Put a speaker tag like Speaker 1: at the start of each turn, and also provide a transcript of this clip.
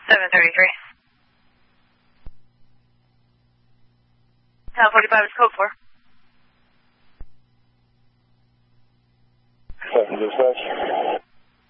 Speaker 1: 733. Town 45 is code 4.
Speaker 2: 7 dispatch.